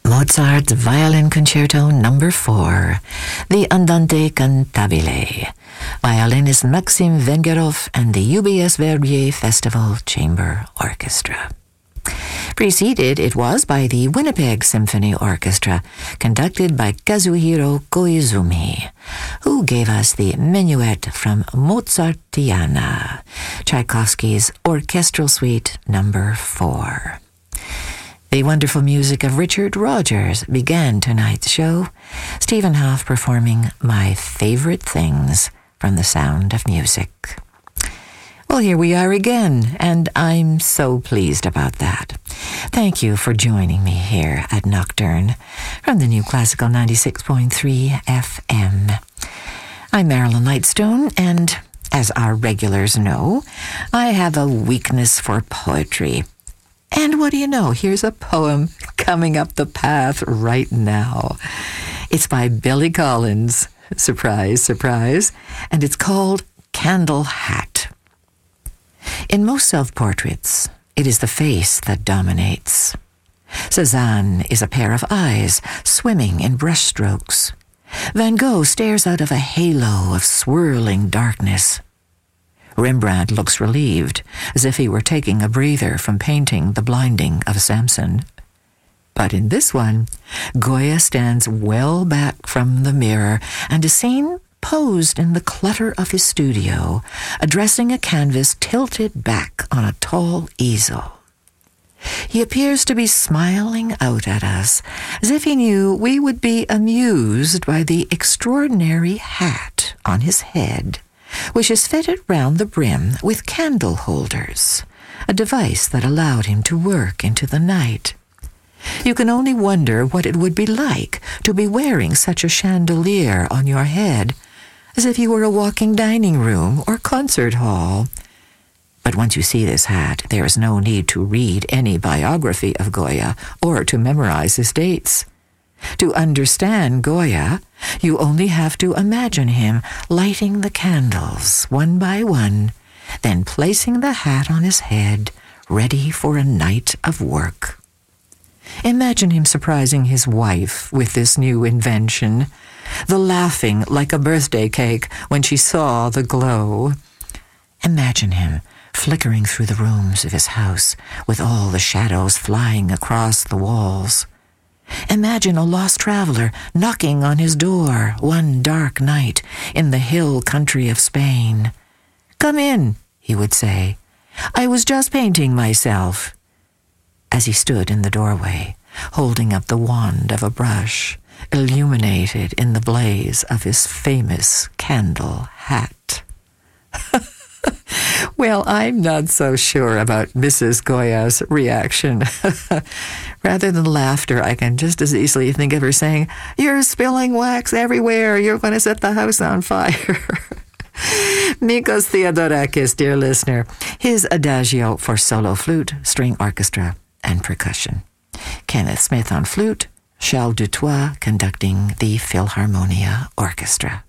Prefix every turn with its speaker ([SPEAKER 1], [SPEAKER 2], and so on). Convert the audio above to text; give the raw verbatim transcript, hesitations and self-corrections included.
[SPEAKER 1] Mozart's Violin Concerto Number four, the Andante Cantabile. Violinist Maxim Vengerov and the U B S Verbier Festival Chamber Orchestra. Preceded it was by the Winnipeg Symphony Orchestra, conducted by Kazuhiro Koizumi, who gave us the Minuet from Mozartiana, Tchaikovsky's Orchestral Suite Number four. The wonderful music of Richard Rogers began tonight's show, Stephen Hoff performing My Favorite Things from The Sound of Music. Well, here we are again, and I'm so pleased about that. Thank you for joining me here at Nocturne from the New Classical ninety-six point three F M. I'm Marilyn Lightstone, and as our regulars know, I have a weakness for poetry. And what do you know? Here's a poem coming up the path right now. It's by Billy Collins. Surprise, surprise. And it's called Candle Hat. In most self-portraits, it is the face that dominates. Cézanne is a pair of eyes swimming in brushstrokes. Van Gogh stares out of a halo of swirling darkness. Rembrandt looks relieved, as if he were taking a breather from painting the blinding of Samson. But in this one, Goya stands well back from the mirror and is seen posed in the clutter of his studio, addressing a canvas tilted back on a tall easel. He appears to be smiling out at us, as if he knew we would be amused by the extraordinary hat on his head, which is fitted round the brim with candle holders, a device that allowed him to work into the night. You can only wonder what it would be like to be wearing such a chandelier on your head, as if you were a walking dining room or concert hall. But once you see this hat, there is no need to read any biography of Goya or to memorize his dates. To understand Goya, you only have to imagine him lighting the candles one by one, then placing the hat on his head, ready for a night of work. Imagine him surprising his wife with this new invention, the laughing like a birthday cake when she saw the glow. Imagine him flickering through the rooms of his house with all the shadows flying across the walls. Imagine a lost traveler knocking on his door one dark night in the hill country of Spain. "Come in," he would say. "I was just painting myself." As he stood in the doorway, holding up the wand of a brush, illuminated in the blaze of his famous candle hat. Well, I'm not so sure about Missus Goya's reaction. Rather than laughter, I can just as easily think of her saying, "You're spilling wax everywhere. You're going to set the house on fire." Nikos Theodorakis, dear listener, his Adagio for solo flute, string orchestra, and percussion. Kenneth Smith on flute, Charles Dutoit conducting the Philharmonia Orchestra.